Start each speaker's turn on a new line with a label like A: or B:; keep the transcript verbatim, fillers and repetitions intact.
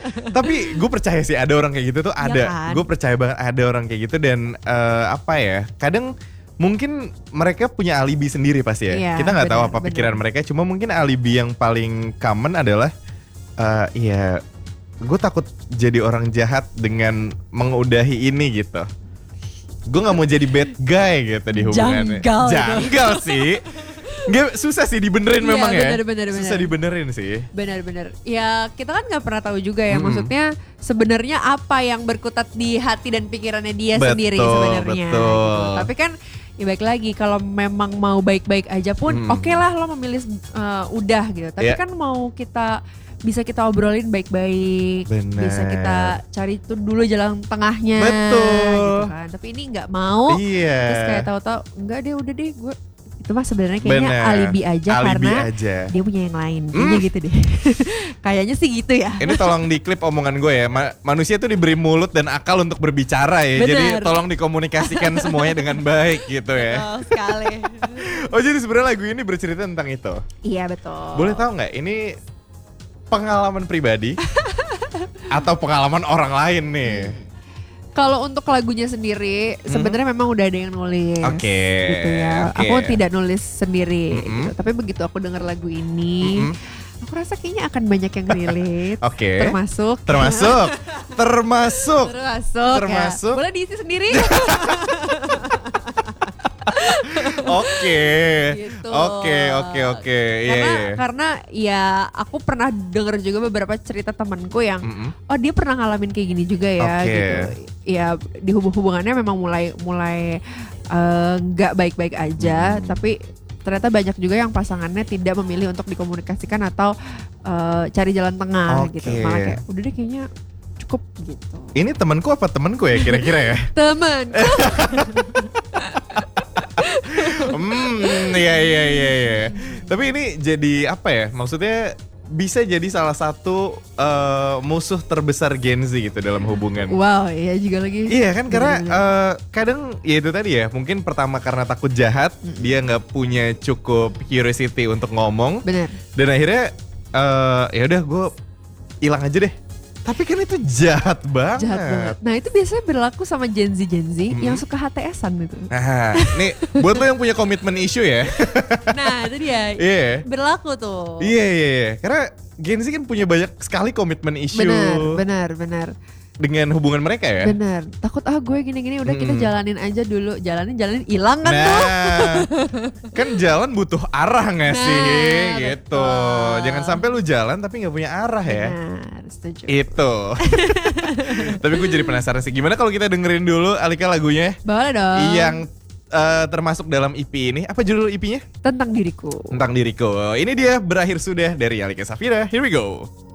A: Tapi gue percaya sih ada orang kayak gitu tuh ada.
B: Ya kan?
A: Gue percaya banget ada orang kayak gitu dan uh, apa ya? Kadang mungkin mereka punya alibi sendiri pasti ya.
B: Iya,
A: Kita nggak tahu
B: benar,
A: apa
B: benar.
A: pikiran mereka. Cuma mungkin alibi yang paling common adalah, uh, ya gue takut jadi orang jahat dengan mengudahi ini gitu. Gue nggak mau jadi bad guy gitu di hubungannya.
B: Janggal itu.
A: Janggal sih. Gak, susah sih dibenerin
B: Iya,
A: memang ya.
B: bener, bener,
A: Susah
B: bener.
A: dibenerin sih.
B: Benar-benar. Ya kita kan nggak pernah tahu juga ya.
A: Mm-mm.
B: Maksudnya sebenarnya apa yang berkutat di hati dan pikirannya dia
A: Betul,
B: sendiri sebenarnya.
A: betul.
B: Gitu. Tapi kan ya baik lagi kalau memang mau baik-baik aja pun,
A: Mm.
B: oke lah lo memilih uh, udah gitu. Tapi
A: Iya.
B: kan mau kita bisa kita obrolin baik-baik,
A: Bener.
B: bisa kita cari tuh dulu jalan tengahnya.
A: Betul.
B: Gitu kan. Tapi ini nggak mau.
A: Iya.
B: Terus kayak tahu-tahu enggak deh udah deh gue itu mah sebenarnya kayaknya
A: Bener.
B: alibi aja
A: Alibi
B: karena
A: aja.
B: dia punya yang lain. Kayaknya gitu deh. Kayaknya sih gitu ya.
A: Ini tolong diklip omongan gue ya. Ma- manusia tuh diberi mulut dan akal untuk berbicara ya.
B: Bener.
A: Jadi tolong dikomunikasikan semuanya dengan baik gitu ya.
B: Betul sekali.
A: Oh jadi sebenarnya lagu ini bercerita tentang itu.
B: Iya betul.
A: Boleh tahu nggak ini pengalaman pribadi atau pengalaman orang lain nih?
B: Kalau untuk lagunya sendiri sebenarnya memang udah ada yang nulis.
A: Oke,
B: Gitu ya.
A: oke.
B: Aku tidak nulis sendiri.
A: Mm-mm.
B: Gitu. Tapi begitu aku dengar lagu ini,
A: Mm-mm.
B: aku rasa kayaknya akan banyak yang relate.
A: Oke.
B: Termasuk.
A: Termasuk, termasuk.
B: Termasuk.
A: Termasuk.
B: Ya. Boleh diisi sendiri.
A: Oke,
B: Gitu.
A: oke, oke, oke. Iya,
B: Karena
A: iya.
B: karena ya aku pernah denger juga beberapa cerita temanku yang
A: Mm-mm.
B: oh dia pernah ngalamin kayak gini juga ya
A: Oke.
B: gitu. Ya di hubung-hubungannya memang mulai mulai eh, nggak baik-baik aja,
A: Hmm.
B: tapi ternyata banyak juga yang pasangannya tidak memilih untuk dikomunikasikan atau eh, cari jalan tengah
A: Oke.
B: gitu. Malah kayak udah deh kayaknya cukup gitu.
A: Ini temanku apa temanku ya kira-kira ya?
B: Temen.
A: Hmm, iya iya iya iya. Tapi ini jadi apa ya? Maksudnya bisa jadi salah satu eh, musuh terbesar Gen Z gitu dalam hubungan.
B: Wow, iya juga lagi.
A: Iya kan karena
B: Bener-bener.
A: eh, kadang ya itu tadi ya mungkin pertama karena takut jahat dia nggak punya cukup curiosity untuk ngomong
B: Bener.
A: dan akhirnya eh, ya udah gue hilang aja deh. Tapi kan itu jahat banget.
B: Jahat banget. Nah itu biasanya berlaku sama Gen Z Gen Z
A: Mm-mm.
B: yang suka H T S-an gitu.
A: Nah, nih buat lo yang punya komitmen issue ya.
B: Nah itu dia.
A: Iya.
B: Berlaku tuh.
A: Iya iya iya. Karena Gen Z kan punya banyak sekali komitmen issue
B: Benar, benar, benar.
A: dengan hubungan mereka ya.
B: Benar. Takut ah gue gini-gini udah kita
A: Mm-mm.
B: jalanin aja dulu. Jalanin jalanin hilang kan tuh.
A: Nah, kan jalan butuh arah nggak sih,
B: Nah,
A: gitu.
B: betul.
A: Jangan sampai lu jalan tapi nggak punya arah ya.
B: Benar, setuju.
A: Itu. Tapi gue jadi penasaran sih, gimana kalau kita dengerin dulu Alika lagunya
B: Boleh dong.
A: yang eh, termasuk dalam E P ini. Apa judul E P-nya?
B: Tentang diriku.
A: Tentang diriku. Ini dia Berakhir Sudah dari Alika Safira. Here we go.